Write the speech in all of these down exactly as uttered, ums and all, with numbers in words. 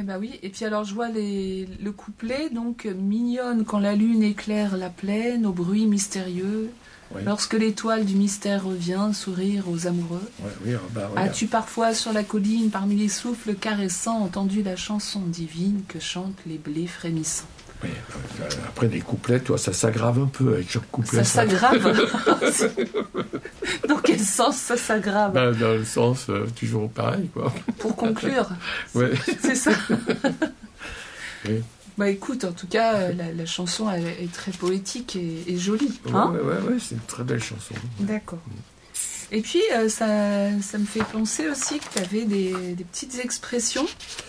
Bah oui, et puis alors je vois les, le couplet, donc mignonne quand la lune éclaire la plaine, au bruit mystérieux, oui. Lorsque l'étoile du mystère revient, sourire aux amoureux. Ouais, oui, bah, As-tu parfois sur la colline, parmi les souffles caressants, entendu la chanson divine que chantent les blés frémissants? Oui, euh, après les couplets, toi, ça s'aggrave un peu avec chaque couplet. Ça, ça. s'aggrave. Dans quel sens ça s'aggrave? Ben, dans le sens euh, toujours pareil, quoi. Pour conclure. Ouais. C'est ça. Oui. Bah écoute, en tout cas, la, la chanson elle est très poétique et, et jolie. Hein, ouais, ouais, ouais, c'est une très belle chanson. D'accord. Et puis, euh, ça, ça me fait penser aussi que tu avais des, des petites expressions.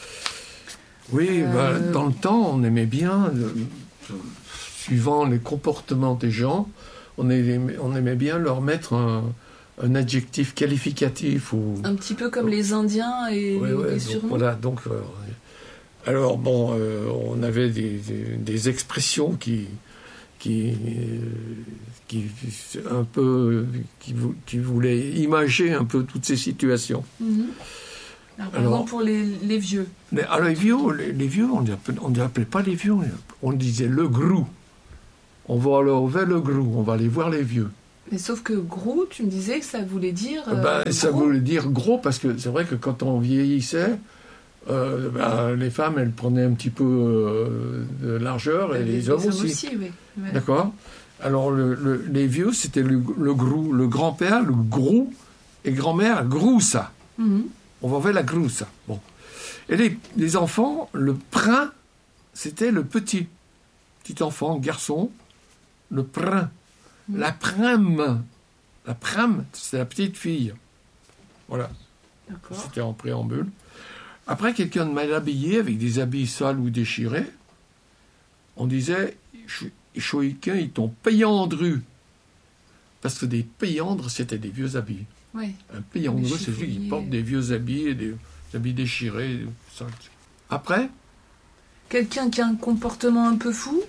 Oui, euh... bah, dans le temps, on aimait bien, euh, suivant les comportements des gens, on aimait, on aimait bien leur mettre un, un adjectif qualificatif. Ou, un petit peu comme les Indiens et ouais, les, ouais, les donc, surnoms. Voilà, donc... Euh, alors, bon, euh, on avait des, des, des expressions qui... qui euh, qui un peu qui, qui voulaient imager un peu toutes ces situations. Mm-hmm. Alors, par exemple, pour les, les vieux. Mais, alors, les vieux, les, les vieux, on ne les appelait pas les vieux, on disait le grou. On va aller vers le grou, on va aller voir les vieux. Mais sauf que grou, tu me disais que ça voulait dire... Euh, ben, ça gros. voulait dire gros, parce que c'est vrai que quand on vieillissait, euh, ben, les femmes, elles prenaient un petit peu euh, de largeur, et les, les hommes les aussi. aussi oui. Ouais. D'accord. Alors, le, le, les vieux, c'était le, le grou. Le grand-père, le grou, et grand-mère, groussa. Mm-hmm. On va vers la groussa. Bon. Et les, les enfants, le prin, c'était le petit. Petit enfant, garçon, le prin. Mm-hmm. La prime, la prime, c'est la petite fille. Voilà. D'accord. C'était en préambule. Après, quelqu'un de mal habillé, avec des habits sales ou déchirés, on disait... Les Choïquins, ils t'ont payandru. Parce que des payandres, c'était des vieux habits. Oui. Un payandru, c'est celui qui porte des vieux habits, et des, des habits déchirés. Ça. Après quelqu'un qui a un comportement un peu fou?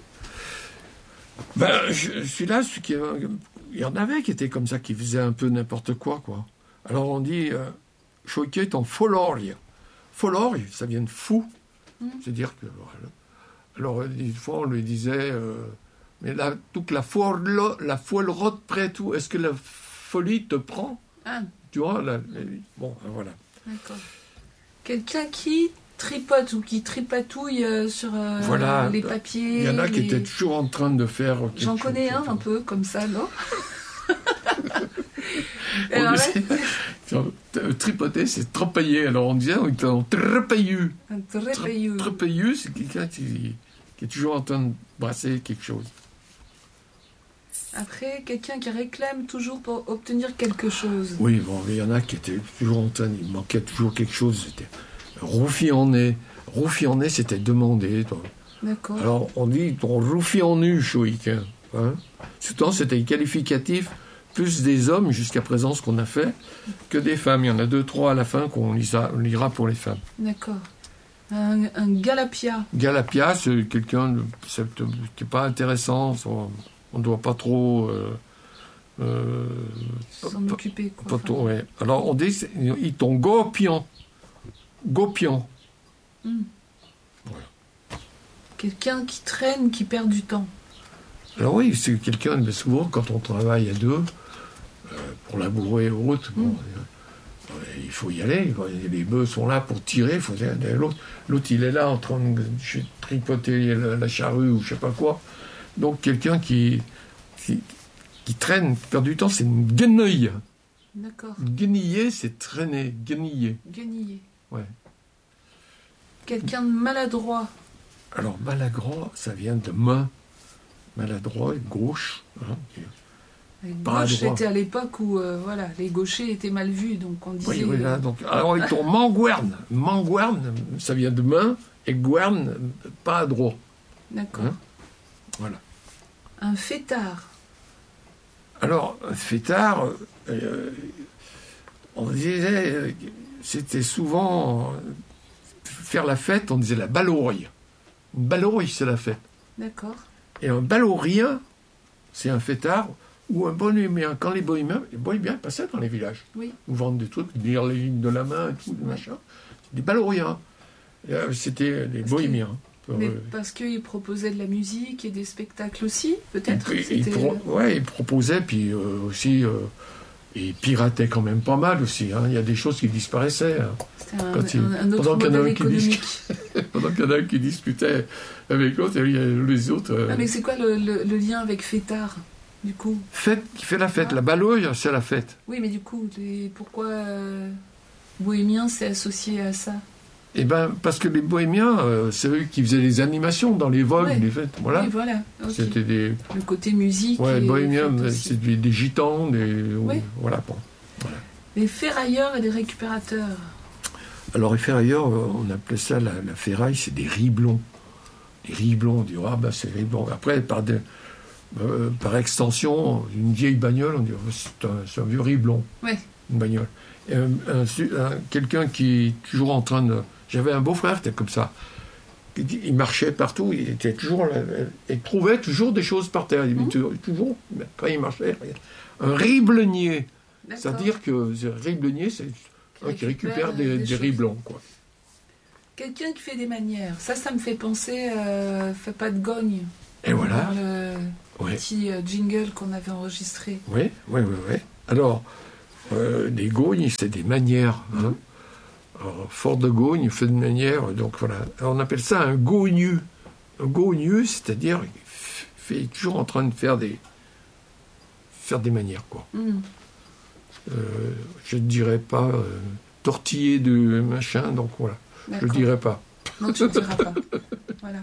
Ben, je, celui-là, celui qui, il y en avait qui étaient comme ça, qui faisaient un peu n'importe quoi, quoi. Alors on dit, euh, Choïquin est en folorgue. Folorgue, ça vient de fou. Mm. C'est-à-dire que... Voilà. Alors, une fois, on lui disait... Euh, mais là, toute la foile, la foile rote près tout, est-ce que la folie te prend? Ah. Tu vois, là, bon, voilà. D'accord. Quelqu'un qui tripote ou qui tripatouille euh, sur euh, voilà, les papiers. Il y en a les... qui étaient toujours en train de faire... J'en connais un, un peu, comme ça, non? Alors, là... Tripoter, c'est trepailler. Alors, on disait, on était en trépayeux. Un trépayeux. Trépayeux, c'est quelqu'un qui, qui est toujours en train de brasser quelque chose. Après, quelqu'un qui réclame toujours pour obtenir quelque chose. Oui, bon, il y en a qui étaient toujours en train, il manquait toujours quelque chose. C'était roufionner. Roufionner, c'était demander. Toi. D'accord. Alors, on dit ton roufionnu, Choïquin. Hein. Souvent, c'était qualificatif, plus des hommes, jusqu'à présent, ce qu'on a fait, que des femmes. Il y en a deux, trois à la fin qu'on lira, on lira pour les femmes. D'accord. Un, un galapia. Galapia, c'est quelqu'un qui n'est pas intéressant. On ne doit pas trop... Euh, euh, s'en pas, occuper, quoi. Pas enfin. Trop, ouais. Alors, on dit, ils t'ont gopion. Gopion. Mm. Voilà. Quelqu'un qui traîne, qui perd du temps. Alors oui, c'est quelqu'un, mais souvent, quand on travaille à deux, euh, pour labourer ou autre, mm. bon, euh, il faut y aller. Les bœufs sont là pour tirer, il faut y aller. L'autre, l'autre, il est là en train de tripoter la, la charrue ou je sais pas quoi. Donc, quelqu'un qui, qui, qui traîne, qui perd du temps, c'est une guenille. D'accord. Gueniller, c'est traîner. Gueniller. Gueniller. Ouais. Quelqu'un de maladroit. Alors, maladroit, ça vient de main. Maladroit, gauche. Hein. Gauche, c'était à l'époque où euh, voilà, les gauchers étaient mal vus, donc on disait... Oui, oui, là, donc, alors, ils t'ont manguerne. Manguerne, ça vient de main, et guerne, pas à droit. D'accord. Hein. Voilà. Un fêtard. Alors, un fêtard, euh, on disait, euh, c'était souvent euh, faire la fête, on disait la balaurie. Une balaurie, c'est la fête. D'accord. Et un balaurien, c'est un fêtard ou un bohémien. Quand les bohémiens, les bohémiens passaient dans les villages. Oui. Ils vendent des trucs, lire les lignes de la main et tout, des machins. C'est des balauriens. C'était des parce bohémiens. Mais parce qu'ils proposaient de la musique et des spectacles aussi, peut-être. Ils, ils, pro- ouais, ils proposaient, puis euh, aussi, euh, ils pirataient quand même pas mal aussi. Hein. Il y a des choses qui disparaissaient. Hein. C'était un, Quand ils, un, un autre pendant modèle qu'il y économique. Dis- pendant qu'il y en a qui discutaient avec l'autre, il y a les autres... Euh... Ah, mais c'est quoi le, le, le lien avec fêtard, du coup? Fête, qui fait la fête. Ah. La balouille, c'est la fête. Oui, mais du coup, les, pourquoi euh, bohémien, c'est associé à ça? Eh ben, parce que les bohémiens, euh, c'est eux qui faisaient les animations dans les vogues, ouais. les fêtes. Voilà. Oui, voilà. Okay. C'était des... Le côté musique. Ouais, et bohémiens, c'est des, des gitans, des... Oui. Voilà, bon. Voilà. Les ferrailleurs et les récupérateurs. Alors, les ferrailleurs, on appelait ça la, la ferraille, c'est des riblons. Des riblons, on dit, ah ben c'est riblons. Après, par, des, euh, par extension, une vieille bagnole, on dit, oh, c'est, un, c'est un vieux riblon. Oui. Une bagnole. Et un, un, un, quelqu'un qui est toujours en train de... J'avais un beau-frère qui était comme ça. Il, il marchait partout, il était toujours là, il trouvait toujours des choses par terre. Il mmh. toujours, toujours, quand il marchait, un riblenier. D'accord. C'est-à-dire que un riblenier, c'est un qui récupère des, des, des riblons, quoi. Quelqu'un qui fait des manières. Ça, ça me fait penser, euh, fais pas de gogne. Et voilà. Dans le ouais. petit jingle qu'on avait enregistré. Oui, oui, oui, oui. Alors, euh, des gognes, c'est des manières. Hein. Mmh. Alors, fort de gogne, fait de manière, donc voilà. Alors, on appelle ça un gogneux. Un gogneux, c'est-à-dire, il fait toujours en train de faire des, faire des manières, quoi. Mm. Euh, je ne dirais pas euh, tortiller de machin, donc voilà. D'accord. Je ne dirais pas. Non, tu ne diras pas. Voilà.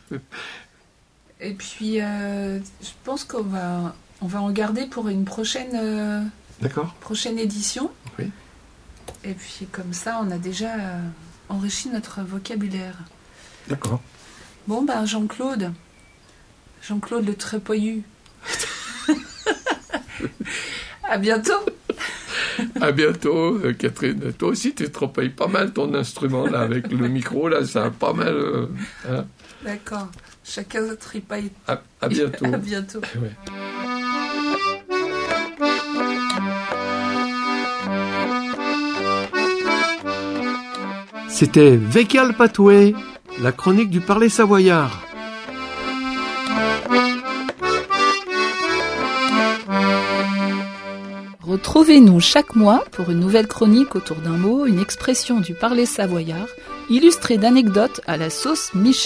Et puis, euh, je pense qu'on va, on va en garder pour une prochaine, euh, D'accord. prochaine édition. Oui. Et puis comme ça, on a déjà euh, enrichi notre vocabulaire. D'accord. Bon, ben Jean-Claude, Jean-Claude le Trépoyu. À bientôt. À bientôt, euh, Catherine. Toi aussi, tu trempilles pas mal ton instrument là avec le micro là, ça a pas mal. Euh, hein. D'accord. Chacun se tripaille. À, à bientôt. À bientôt. Ouais. C'était Vécal Patoué, la chronique du parler savoyard. Retrouvez-nous chaque mois pour une nouvelle chronique autour d'un mot, une expression du parler savoyard, illustrée d'anecdotes à la sauce Michel.